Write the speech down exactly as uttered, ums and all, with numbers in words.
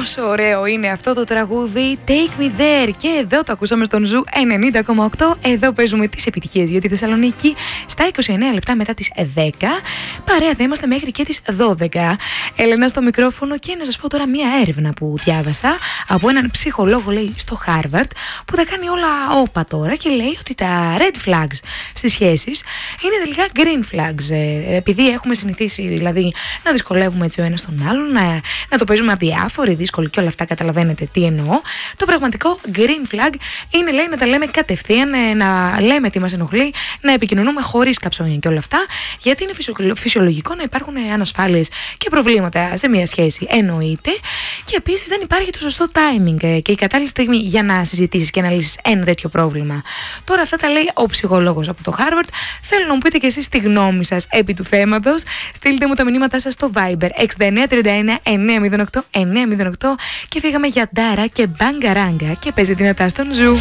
Πόσο ωραίο είναι αυτό το τραγούδι Take Me There. Και εδώ το ακούσαμε στον Ζου ενενήντα κόμμα οκτώ. Εδώ παίζουμε τις επιτυχίες για τη Θεσσαλονίκη στα είκοσι εννέα λεπτά μετά τις δέκα. Παρέα θα είμαστε μέχρι και τις δώδεκα. Έλενα στο μικρόφωνο. Και να σας πω τώρα μία έρευνα που διάβασα από έναν ψυχολόγο, λέει, στο Harvard, που τα κάνει όλα όπα τώρα και λέει ότι τα red flags στις σχέσεις είναι τελικά green flags. Ε, επειδή έχουμε συνηθίσει δηλαδή να δυσκολεύουμε έτσι ο ένας τον άλλον, να, να το παίζουμε αδιάφοροι, δύσκολοι και όλα αυτά, καταλαβαίνετε τι εννοώ. Το πραγματικό green flag είναι, λέει, να τα λέμε κατευθείαν, να λέμε τι μας ενοχλεί, να επικοινωνούμε χωρίς καψόνια και όλα αυτά, γιατί είναι φυσιολογικό να υπάρχουν ανασφάλειες και προβλήματα σε μια σχέση, εννοείται. Και επίσης δεν υπάρχει το σωστό timing και η κατάλληλη στιγμή για να συζητήσεις και να λύσεις ένα τέτοιο πρόβλημα. Τώρα αυτά τα λέει ο ψυχολόγος από το Harvard. Θέλω να μου πείτε και εσείς τη γνώμη σας επί του θέματος. Στείλτε μου τα μηνύματά σας στο Viber εξήντα εννέα τριάντα ένα εννιακόσια οκτώ εννιακόσια οκτώ και φύγαμε για Ντάρα και Μπαγκαράγκα και παίζει δυνατά στον Ζου.